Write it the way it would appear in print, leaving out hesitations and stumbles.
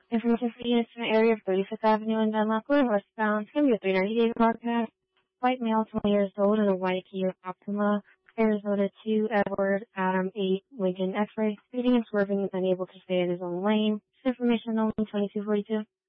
Information for units in the area of 35th Avenue and Dunlop Road, westbound. It's going to be a 390-day broadcast. White male, 20 years old, in a white Kia Optima. Arizona 2, Edward, Adam 8, Lincoln X-ray. Speeding and swerving, unable to stay in his own lane. This information only 2242.